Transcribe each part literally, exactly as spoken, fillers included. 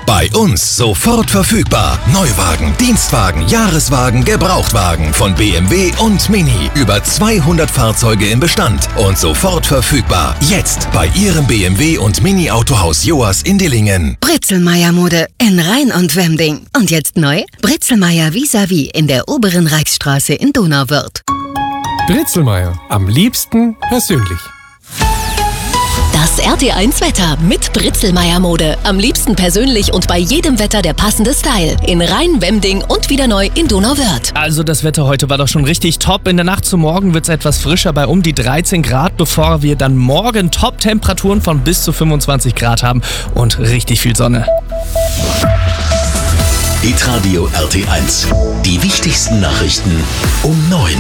Bei uns sofort verfügbar. Neuwagen, Dienstwagen, Jahreswagen, Gebrauchtwagen von B M W und Mini. Über zweihundert Fahrzeuge im Bestand und sofort verfügbar. Jetzt bei Ihrem B M W und Mini Autohaus Joas in Dillingen. Britzelmeier Mode in Rhein und Wemding. Und jetzt neu? Britzelmeier vis-à-vis in der oberen Reichsstraße in Donauwörth. Britzelmeier. Am liebsten persönlich. Das R T eins Wetter mit Britzelmeier Mode. Am liebsten persönlich und bei jedem Wetter der passende Style. In Rhein, Wemding und wieder neu in Donauwörth. Also das Wetter heute war doch schon richtig top. In der Nacht zu morgen wird es etwas frischer bei um die dreizehn Grad, bevor wir dann morgen Top-Temperaturen von bis zu fünfundzwanzig Grad haben und richtig viel Sonne. Hitradio R T eins. Die wichtigsten Nachrichten um neun.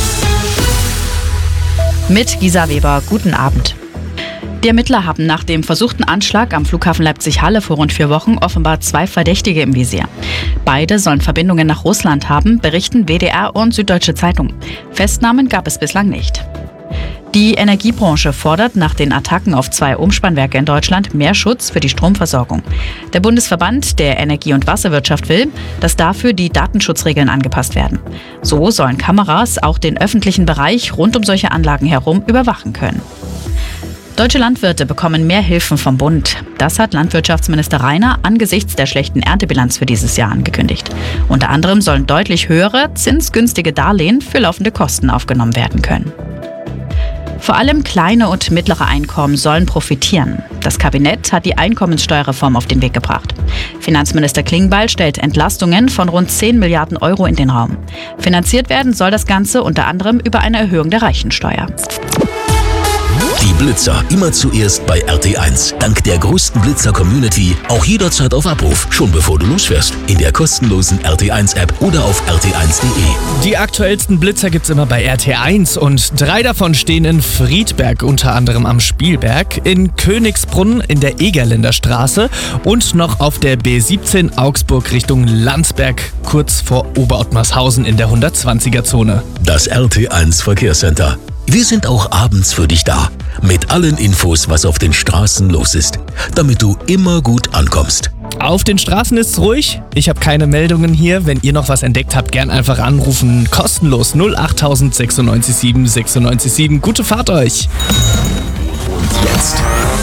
Mit Gisa Weber, guten Abend. Die Ermittler haben nach dem versuchten Anschlag am Flughafen Leipzig-Halle vor rund vier Wochen offenbar zwei Verdächtige im Visier. Beide sollen Verbindungen nach Russland haben, berichten W D R und Süddeutsche Zeitung. Festnahmen gab es bislang nicht. Die Energiebranche fordert nach den Attacken auf zwei Umspannwerke in Deutschland mehr Schutz für die Stromversorgung. Der Bundesverband der Energie- und Wasserwirtschaft will, dass dafür die Datenschutzregeln angepasst werden. So sollen Kameras auch den öffentlichen Bereich rund um solche Anlagen herum überwachen können. Deutsche Landwirte bekommen mehr Hilfen vom Bund. Das hat Landwirtschaftsminister Rainer angesichts der schlechten Erntebilanz für dieses Jahr angekündigt. Unter anderem sollen deutlich höhere, zinsgünstige Darlehen für laufende Kosten aufgenommen werden können. Vor allem kleine und mittlere Einkommen sollen profitieren. Das Kabinett hat die Einkommenssteuerreform auf den Weg gebracht. Finanzminister Klingbeil stellt Entlastungen von rund zehn Milliarden Euro in den Raum. Finanziert werden soll das Ganze unter anderem über eine Erhöhung der Reichensteuer. Die Blitzer immer zuerst bei R T eins. Dank der größten Blitzer-Community auch jederzeit auf Abruf, schon bevor du losfährst. In der kostenlosen R T eins App oder auf r t eins punkt de. Die aktuellsten Blitzer gibt's immer bei R T eins und drei davon stehen in Friedberg, unter anderem am Spielberg, in Königsbrunn in der Egerländer Straße und noch auf der B siebzehn Augsburg Richtung Landsberg, kurz vor Oberottmarshausen in der hundertzwanziger Zone. Das R T eins Verkehrscenter. Wir sind auch abends für dich da. Mit allen Infos, was auf den Straßen los ist. Damit du immer gut ankommst. Auf den Straßen ist's ruhig. Ich habe keine Meldungen hier. Wenn ihr noch was entdeckt habt, gern einfach anrufen. Kostenlos null acht sechs neun sieben sechs neun sieben. Gute Fahrt euch. Und jetzt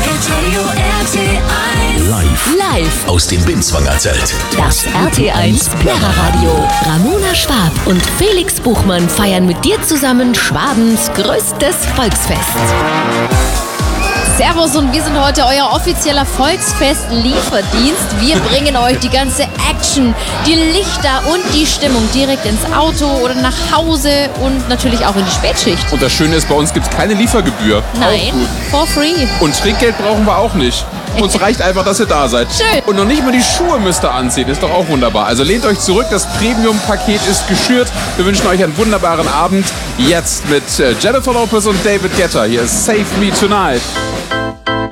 live, Live. aus dem Binswanger Zelt. Das R T eins Plärreradio. Ramona Schwab und Felix Buchmann feiern mit dir zusammen Schwabens größtes Volksfest. Servus und wir sind heute euer offizieller Volksfest-Lieferdienst. Wir bringen euch die ganze Action, die Lichter und die Stimmung direkt ins Auto oder nach Hause und natürlich auch in die Spätschicht. Und das Schöne ist, bei uns gibt es keine Liefergebühr. Nein, for free. Und Trinkgeld brauchen wir auch nicht. Uns reicht einfach, dass ihr da seid. Schön. Und noch nicht mal die Schuhe müsst ihr anziehen. Ist doch auch wunderbar. Also lehnt euch zurück. Das Premium-Paket ist geschürt. Wir wünschen euch einen wunderbaren Abend. Jetzt mit Jennifer Lopez und David Guetta. Hier ist Save Me Tonight.